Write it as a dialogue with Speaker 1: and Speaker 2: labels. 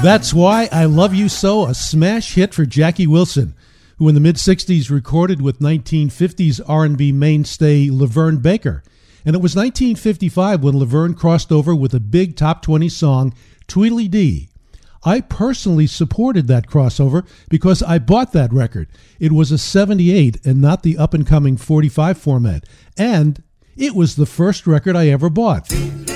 Speaker 1: That's Why I Love You So, a smash hit for Jackie Wilson, who in the mid-'60s recorded with 1950s R&B mainstay Laverne Baker. And it was 1955 when Laverne crossed over with a big top 20 song, Tweedledee Dee. I personally supported that crossover because I bought that record. It was a 78 and not the up-and-coming 45 format. And it was the first record I ever bought.